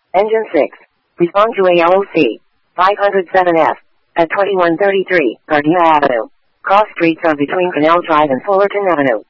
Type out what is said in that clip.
Engine 6. Respond to ALOC 507F at 2133 Gardena Avenue. Cross streets are between Canal Drive and Fullerton Avenue.